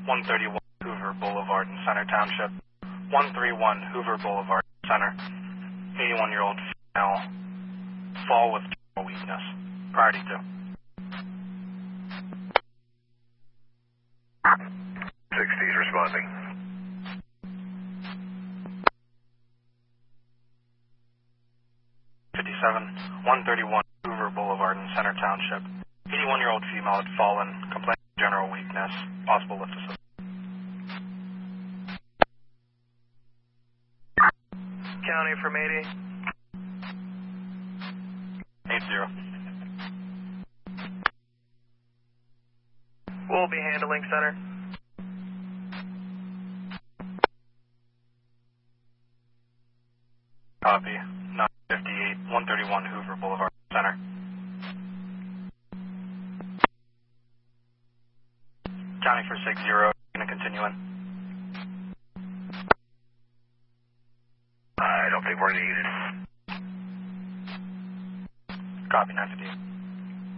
131 Hoover Boulevard in Center Township. 131 Hoover Boulevard, Center. 81-year-old female. Fall with general weakness. Priority 2. 60's responding. '57, 131 Hoover Boulevard in Center Township. 81-year-old female had fallen, complaining of general weakness, possible lift assist. County from 80. 80. We'll be handling center. Copy. 958, 131 Hoover Boulevard, Center. County for 60, gonna continue in. I don't think we're needed. Copy, 958.